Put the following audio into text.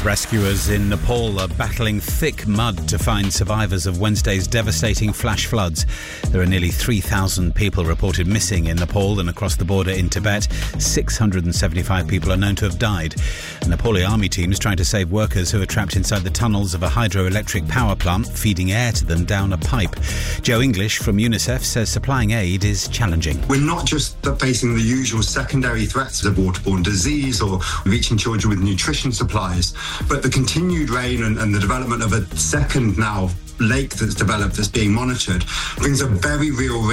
Rescuers in Nepal are battling thick mud to find survivors of Wednesday's devastating flash floods. There are nearly 3,000 people reported missing in Nepal and across the border in Tibet. 675 people are known to have died. A Nepali army team is trying to save workers who are trapped inside the tunnels of a hydroelectric power plant, feeding air to them down a pipe. Joe English from UNICEF says supplying aid is challenging. We're not just facing the usual secondary threats of waterborne disease or reaching children with nutrition supplies, but the continued rain and the development of a second now lake that's developed that's being monitored brings a very real risk